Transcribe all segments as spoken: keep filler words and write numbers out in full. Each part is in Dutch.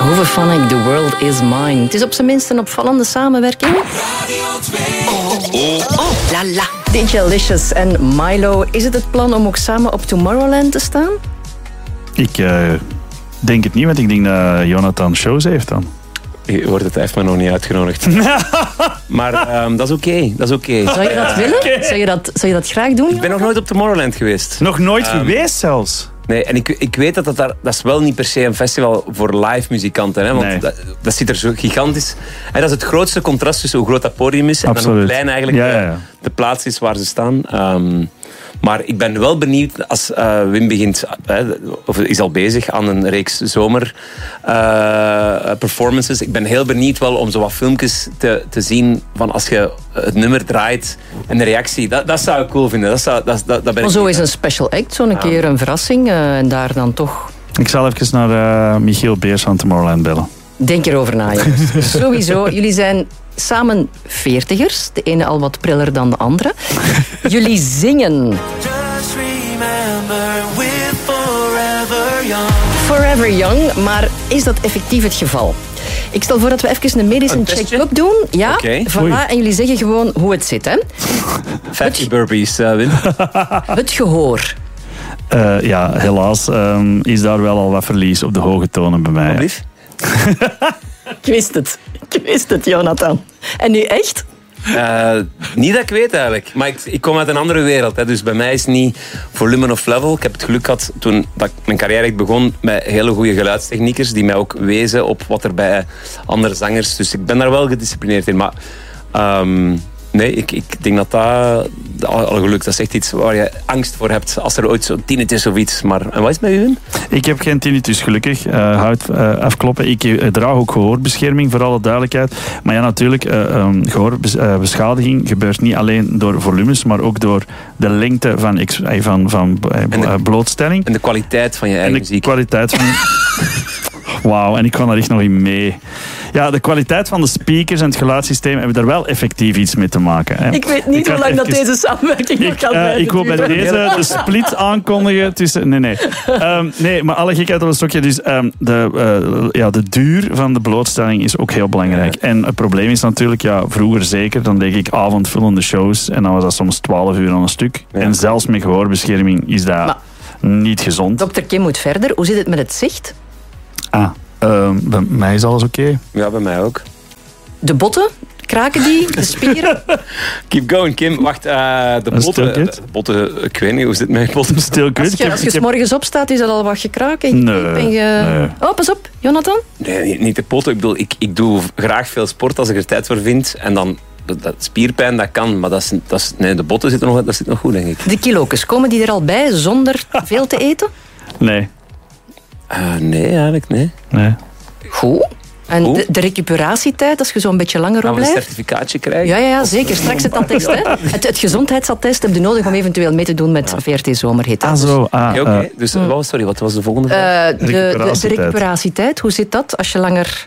Hooverphonic, The World Is Mine. Het is op zijn minst een opvallende samenwerking. Oh, oh, oh, la la. D J Licious en Milo. Is het het plan om ook samen op Tomorrowland te staan? Ik uh, denk het niet, want ik denk dat Jonathan shows heeft dan. Je wordt het echt maar nog niet uitgenodigd. Maar um, dat is oké, okay, dat is oké. Okay. Zou je dat willen? Okay. Zou je dat, zou je dat graag doen? Ik ben nog nooit op Tomorrowland geweest. Nog nooit um, geweest zelfs? Nee, en ik, ik weet dat dat daar... Dat is wel niet per se een festival voor live muzikanten. Hè, want nee. dat, dat ziet er zo gigantisch... En dat is het grootste contrast tussen hoe groot dat podium is. Absoluut. En dan hoe klein eigenlijk ja, ja, ja. De, de plaats is waar ze staan. Um, Maar ik ben wel benieuwd als uh, Wim begint, uh, of is al bezig aan een reeks zomer uh, performances. Ik ben heel benieuwd wel om zo wat filmpjes te, te zien van als je het nummer draait en de reactie. Dat, dat zou ik cool vinden. Dat zou, dat, dat, dat ben maar ik zo is een special act, zo'n keer een verrassing uh, en daar dan toch... Ik zal even naar uh, Michiel Beers van Tomorrowland bellen. Denk erover na, jongens. Sowieso, jullie zijn samen veertigers. De ene al wat priller dan de andere. Jullie zingen. Forever Young, maar is dat effectief het geval? Ik stel voor dat we even een medische check-up doen. Ja, okay. Voilà, en jullie zeggen gewoon hoe het zit, hè? Fatty burpees, uh, Wim. Het gehoor. Uh, ja, helaas um, is daar wel al wat verlies op de hoge tonen bij mij. Lief? Ik wist het. Ik wist het, Jonathan. En nu echt? Uh, niet dat ik weet eigenlijk. Maar ik, ik kom uit een andere wereld. Hè. Dus bij mij is het niet volume of level. Ik heb het geluk gehad toen dat mijn carrière echt begon met hele goede geluidstechniekers die mij ook wezen op wat er bij andere zangers. Dus ik ben daar wel gedisciplineerd in. Maar um, nee, ik, ik denk dat dat al geluk, dat is echt iets waar je angst voor hebt als er ooit zo'n tinnitus of iets. Maar en wat is het met u? Ik heb geen tinnitus, gelukkig. Uh, houd uh, afkloppen. Ik uh, draag ook gehoorbescherming, voor alle duidelijkheid. Maar ja, natuurlijk, uh, um, gehoorbeschadiging gebeurt niet alleen door volumes, maar ook door de lengte van, ex- van, van uh, blootstelling. En de kwaliteit van je eigen muziek. En de kwaliteit van... Wauw, en ik kan er echt nog in mee. Ja, de kwaliteit van de speakers en het geluidssysteem hebben daar wel effectief iets mee te maken. Hè. Ik weet niet ik hoe lang even... dat deze samenwerking nog gaat blijven. Uh, ik wil bij deze de split aankondigen tussen... Nee, nee. Um, nee, maar alle gekheid op een stokje. Dus um, de, uh, ja, de duur van de blootstelling is ook heel belangrijk. Ja. En het probleem is natuurlijk, ja, vroeger zeker, dan deed ik avondvullende shows en dan was dat soms twaalf uur aan een stuk. Ja. En zelfs met gehoorbescherming is dat maar, niet gezond. dokter Kim moet verder. Hoe zit het met het zicht? Ah, uh, bij mij is alles oké. Okay. Ja, bij mij ook. De botten? Kraken die? De spieren? Keep going, Kim. Wacht, uh, de botten, de botten... Ik weet niet, hoe zit het met botten? Stil als je, als je heb... morgens opstaat, is dat al wat gekraken? Nee, ben je... nee. Oh, pas op, Jonathan. Nee, niet, niet de potten. Ik bedoel, ik, ik doe graag veel sport als ik er tijd voor vind. En dan... Dat spierpijn, dat kan, maar dat is, dat is, nee, de botten zitten nog, dat zit nog goed, denk ik. De kilo's, komen die er al bij zonder veel te eten? Nee. Uh, nee, eigenlijk nee. nee. Goed. En de, de recuperatietijd, als je zo een beetje langer op blijft? Gaan we een certificaatje krijgen? Ja, ja, ja, zeker. Straks het attest. Hè. Het, het gezondheidsattest heb je nodig om eventueel mee te doen met V R T Zomer. Heet dat. Ah, zo. Ah, okay, okay. Dus, uh, sorry, wat was de volgende vraag? Uh, de, de, de recuperatietijd, hoe zit dat als je langer...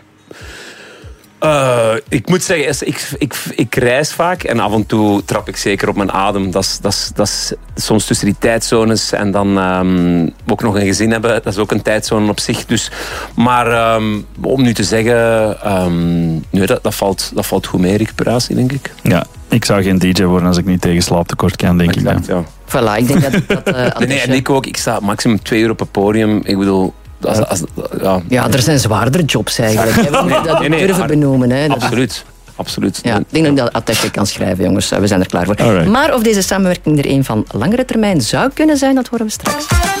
Uh, ik moet zeggen, ik, ik, ik reis vaak en af en toe trap ik zeker op mijn adem. Dat is, dat is, dat is soms tussen die tijdzones en dan um, ook nog een gezin hebben. Dat is ook een tijdzone op zich. Dus, maar um, om nu te zeggen, um, nee, dat, dat, valt, dat valt goed mee, recuperatie, denk ik. Ja, ik zou geen D J worden als ik niet tegen slaaptekort kan, denk exact, ik. Ja. Voilà, ik denk dat... dat uh, nee, nee, en ik ook. Ik sta maximum twee uur op het podium. Ik bedoel... Als, als, ja. ja, er zijn zwaardere jobs eigenlijk. Hè. We dat nee, nee, durven maar, benoemen. Hè. Absoluut. Absoluut. Ja, ik denk dat ik dat attestje kan schrijven, jongens. We zijn er klaar voor. Alright. Maar of deze samenwerking er een van langere termijn zou kunnen zijn, dat horen we straks.